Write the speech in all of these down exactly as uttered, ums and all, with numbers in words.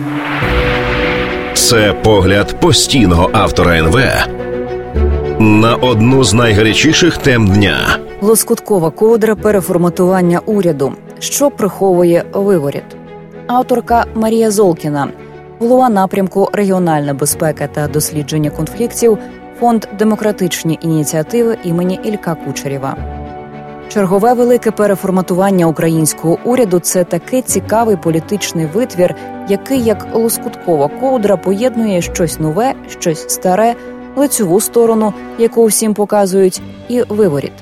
Це погляд постійного автора ен ве на одну з найгарячіших тем дня. Лоскуткова ковдра переформатування уряду. Що приховує виворіт? Авторка Марія Золкіна, голова напрямку «Регіональна безпека та дослідження конфліктів», Фонд «Демократичні ініціативи» імені Ілька Кучерєва. Чергове велике переформатування українського уряду – це такий цікавий політичний витвір, який, як лоскуткова ковдра, поєднує щось нове, щось старе, лицьову сторону, яку всім показують, і виворіт.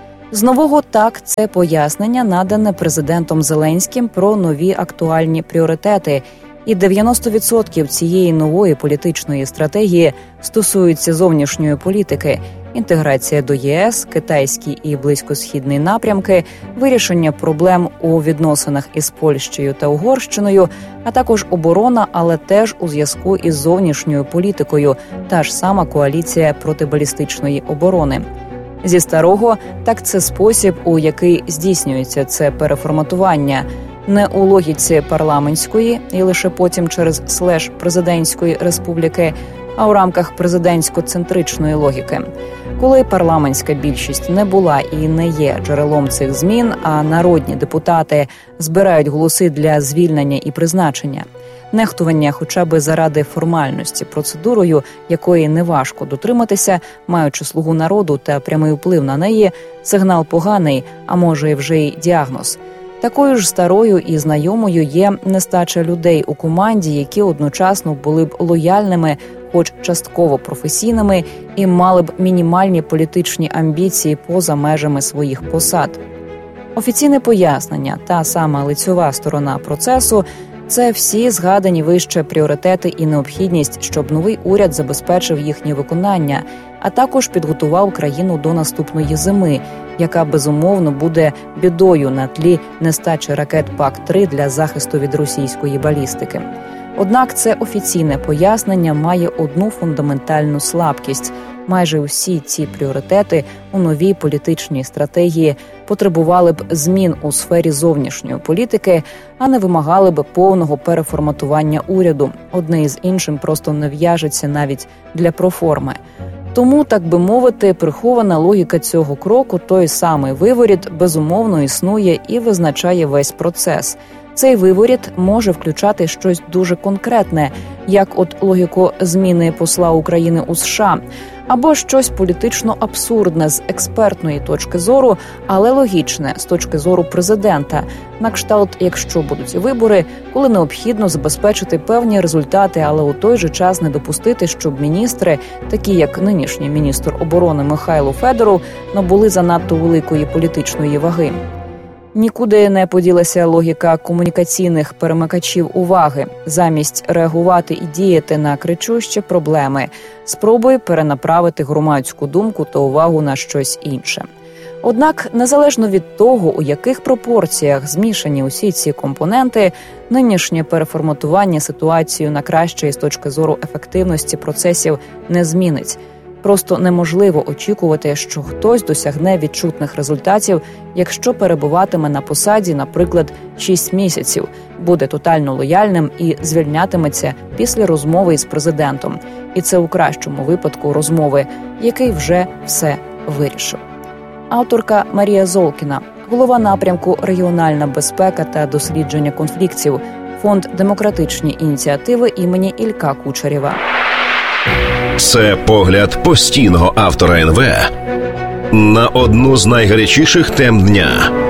З нового так – це пояснення, надане президентом Зеленським про нові актуальні пріоритети. І дев'яносто відсотків цієї нової політичної стратегії стосуються зовнішньої політики – інтеграція до ЄС, китайський і близькосхідний напрямки, вирішення проблем у відносинах із Польщею та Угорщиною, а також оборона, але теж у зв'язку із зовнішньою політикою – та ж сама коаліція протибалістичної оборони. Зі старого – так це спосіб, у який здійснюється це переформатування – не у логіці парламентської і лише потім через слеш президентської республіки, а у рамках президентсько-центричної логіки. Коли парламентська більшість не була і не є джерелом цих змін, а народні депутати збирають голоси для звільнення і призначення. Нехтування хоча б заради формальності процедурою, якої неважко дотриматися, маючи слугу народу та прямий вплив на неї, сигнал поганий, а може і вже й діагноз. Такою ж старою і знайомою є нестача людей у команді, які одночасно були б лояльними, хоч частково професійними, і мали б мінімальні політичні амбіції поза межами своїх посад. Офіційне пояснення, та сама лицьова сторона процесу – це всі згадані вище пріоритети і необхідність, щоб новий уряд забезпечив їхнє виконання, а також підготував країну до наступної зими, яка, безумовно, буде бідою на тлі нестачі ракет пак три для захисту від російської балістики. Однак це офіційне пояснення має одну фундаментальну слабкість. Майже усі ці пріоритети у новій політичній стратегії потребували б змін у сфері зовнішньої політики, а не вимагали б повного переформатування уряду. Одне із іншим просто не в'яжеться навіть для проформи. Тому, так би мовити, прихована логіка цього кроку, той самий виворіт, безумовно існує і визначає весь процес. Цей виворіт може включати щось дуже конкретне, як от логіку зміни посла України у США, або щось політично абсурдне з експертної точки зору, але логічне з точки зору президента, на кшталт, якщо будуть вибори, коли необхідно забезпечити певні результати, але у той же час не допустити, щоб міністри, такі як нинішній міністр оборони Михайло Федоров, набули занадто великої політичної ваги. Нікуди не поділася логіка комунікаційних перемикачів уваги. Замість реагувати і діяти на кричущі проблеми, спробуй перенаправити громадську думку та увагу на щось інше. Однак, незалежно від того, у яких пропорціях змішані усі ці компоненти, нинішнє переформатування ситуацію на краще із точки зору ефективності процесів не змінить. Просто неможливо очікувати, що хтось досягне відчутних результатів, якщо перебуватиме на посаді, наприклад, шість місяців, буде тотально лояльним і звільнятиметься після розмови із президентом. І це у кращому випадку розмови, який вже все вирішив. Авторка Марія Золкіна, голова напрямку «Регіональна безпека та дослідження конфліктів», Фонд «Демократичні ініціативи» імені Ілька Кучерєва. Це погляд постійного автора ен ве на одну з найгарячіших тем дня.